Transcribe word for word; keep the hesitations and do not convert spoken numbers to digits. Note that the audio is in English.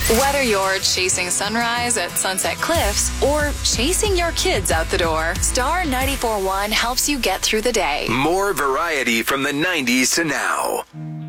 Whether you're chasing sunrise at Sunset Cliffs or chasing your kids out the door, Star ninety-four point one helps you get through the day. More variety from the nineties to now.